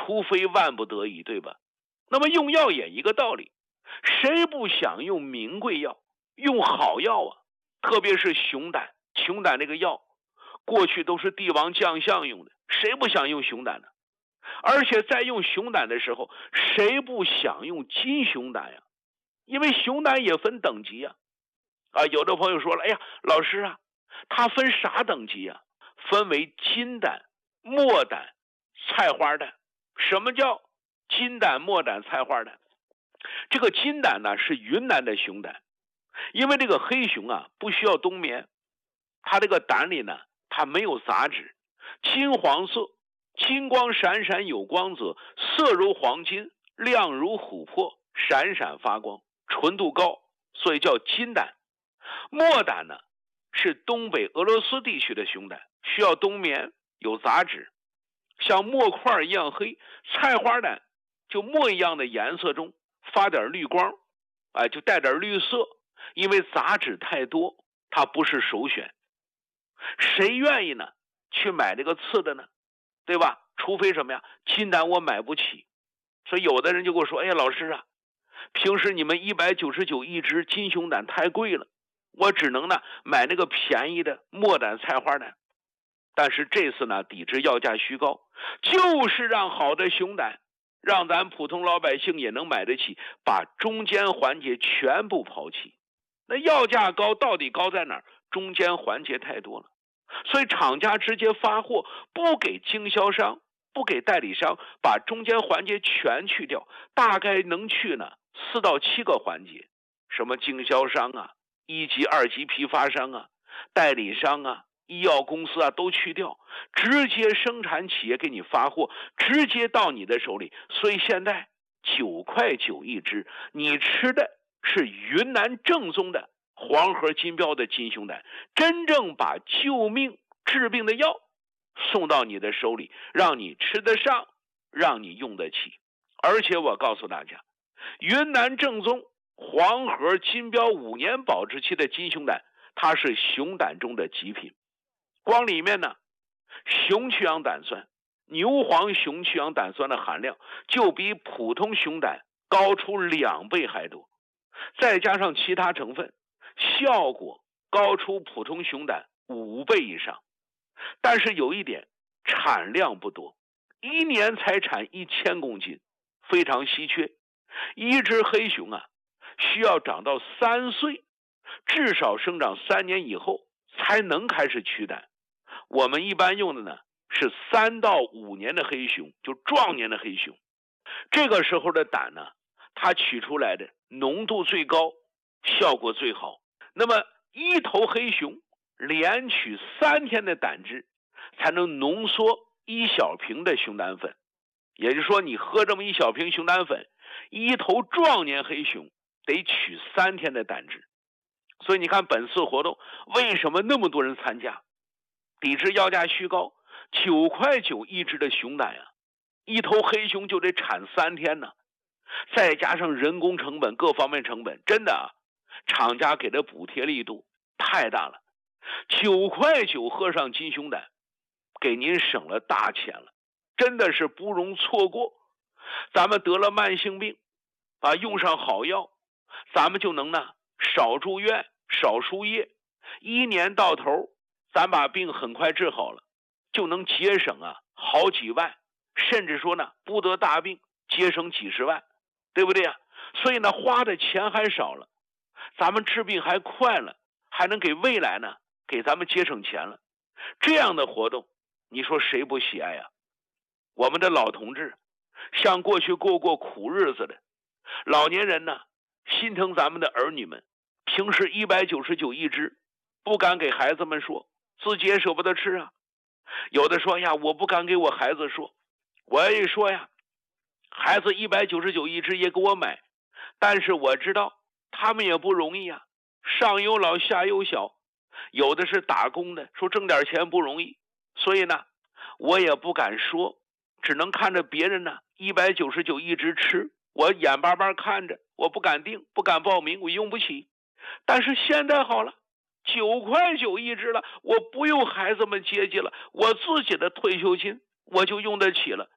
除非万不得已，对吧？那么用药也一个道理，谁不想用名贵药，用好药啊？特别是熊胆，熊胆这个药，过去都是帝王将相用的，谁不想用熊胆呢？而且在用熊胆的时候，谁不想用金熊胆呀？因为熊胆也分等级呀。有的朋友说了，哎呀，老师啊，它分啥等级啊？分为金胆、墨胆、菜花胆。什么叫金胆、墨胆、菜花胆？这个金胆呢是云南的熊胆，因为这个黑熊啊不需要冬眠，它这个胆里呢它没有杂质，金黄色，金光闪闪有光泽，色如黄金，亮如琥珀，闪闪发光，纯度高，所以叫金胆。墨胆呢是东北俄罗斯地区的熊胆，需要冬眠，有杂质，像墨块一样黑。菜花胆就墨一样的颜色中发点绿光，就带点绿色，因为杂质太多，它不是首选。谁愿意呢去买这个次的呢？对吧？除非什么呀？金胆我买不起。所以有的人就跟我说，哎呀，老师啊，平时你们199一只金熊胆太贵了，我只能呢买那个便宜的墨胆、菜花胆。但是这次呢抵制药价虚高，就是让好的熊胆让咱普通老百姓也能买得起，把中间环节全部抛弃。那药价高到底高在哪儿？中间环节太多了，所以厂家直接发货，不给经销商，不给代理商，把中间环节全去掉，大概能去呢4到7个环节，什么经销商啊、1级、2级批发商啊、代理商啊、医药公司啊都去掉，直接生产企业给你发货，直接到你的手里。所以现在9.9块一只，你吃的是云南正宗的黄河金标的金熊胆，真正把救命治病的药送到你的手里，让你吃得上，让你用得起。而且我告诉大家，云南正宗黄河金标5年保质期的金熊胆，它是熊胆中的极品。光里面呢，熊去氧胆酸、牛黄熊去氧胆酸的含量就比普通熊胆高出2倍还多，再加上其他成分，效果高出普通熊胆5倍以上。但是有一点，产量不多，1年才产1000公斤，非常稀缺。一只黑熊啊，需要长到3岁，至少生长3年以后才能开始取胆。我们一般用的呢是3到5年的黑熊，就壮年的黑熊。这个时候的胆呢，它取出来的浓度最高，效果最好。那么一头黑熊连取3天的胆汁，才能浓缩1小瓶的熊胆粉。也就是说，你喝这么1小瓶熊胆粉，一头壮年黑熊得取3天的胆汁。所以你看本次活动为什么那么多人参加？抵制药价虚高，9.9块一只的熊胆呀，一头黑熊就得产3天呢，再加上人工成本、各方面成本，真的啊，厂家给的补贴力度太大了。9.9块喝上金熊胆，给您省了大钱了，真的是不容错过。咱们得了慢性病，用上好药，咱们就能呢少住院、少输液，1年到头，咱把病很快治好了，就能节省好几万，甚至说呢不得大病，节省几十万，对不对啊？所以呢花的钱还少了，咱们治病还快了，还能给未来呢给咱们节省钱了。这样的活动，你说谁不喜爱啊？我们的老同志，像过去过苦日子的老年人呢，心疼咱们的儿女们，平时199一只，不敢给孩子们说，自己也舍不得吃啊。有的说呀，我不敢给我孩子说，我也说呀，孩子199一只也给我买，但是我知道他们也不容易啊，上有老下有小，有的是打工的，说挣点钱不容易，所以呢我也不敢说，只能看着别人呢199一只吃，我眼巴巴看着，我不敢定，不敢报名，我用不起。但是现在好了，9.9块一只了，我不用孩子们接济了，我自己的退休金我就用得起了。